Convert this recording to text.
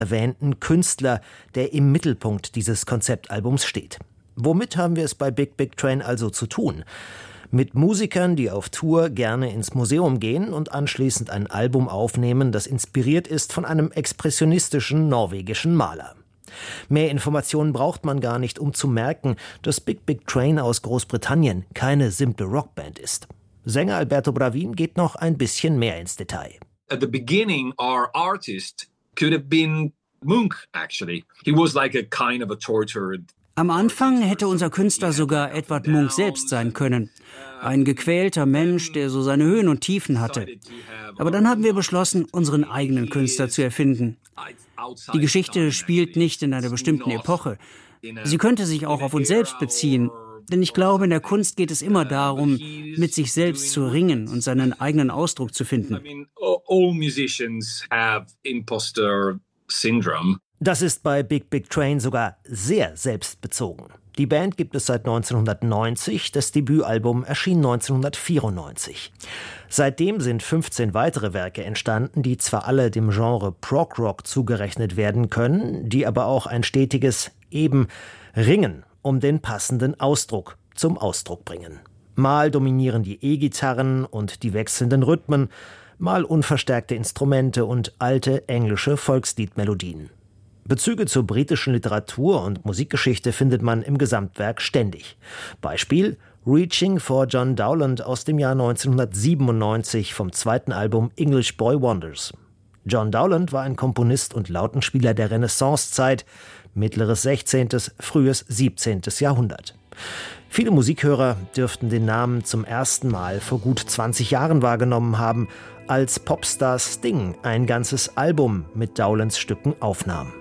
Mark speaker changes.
Speaker 1: erwähnten Künstler, der im Mittelpunkt dieses Konzeptalbums steht. Womit haben wir es bei Big Big Train also zu tun? Mit Musikern, die auf Tour gerne ins Museum gehen und anschließend ein Album aufnehmen, das inspiriert ist von einem expressionistischen norwegischen Maler. Mehr Informationen braucht man gar nicht, um zu merken, dass Big Big Train aus Großbritannien keine simple Rockband ist. Sänger Alberto Bravin geht noch ein bisschen mehr ins Detail.
Speaker 2: At the beginning, our artist could have been Munch, actually. He was like a kind of a tortured.
Speaker 3: Am Anfang hätte unser Künstler sogar Edvard Munch selbst sein können. Ein gequälter Mensch, der so seine Höhen und Tiefen hatte. Aber dann haben wir beschlossen, unseren eigenen Künstler zu erfinden. Die Geschichte spielt nicht in einer bestimmten Epoche. Sie könnte sich auch auf uns selbst beziehen. Denn ich glaube, in der Kunst geht es immer darum, mit sich selbst zu ringen und seinen eigenen Ausdruck zu finden.
Speaker 2: All musicians have imposter syndrome.
Speaker 1: Das ist bei Big Big Train sogar sehr selbstbezogen. Die Band gibt es seit 1990, das Debütalbum erschien 1994. Seitdem sind 15 weitere Werke entstanden, die zwar alle dem Genre Prog-Rock zugerechnet werden können, die aber auch ein stetiges Ringen um den passenden Ausdruck zum Ausdruck bringen. Mal dominieren die E-Gitarren und die wechselnden Rhythmen, mal unverstärkte Instrumente und alte englische Volksliedmelodien. Bezüge zur britischen Literatur und Musikgeschichte findet man im Gesamtwerk ständig. Beispiel Reaching for John Dowland aus dem Jahr 1997 vom zweiten Album English Boy Wonders. John Dowland war ein Komponist und Lautenspieler der Renaissancezeit, mittleres 16., frühes 17. Jahrhundert. Viele Musikhörer dürften den Namen zum ersten Mal vor gut 20 Jahren wahrgenommen haben, als Popstar Sting ein ganzes Album mit Dowlands Stücken aufnahm.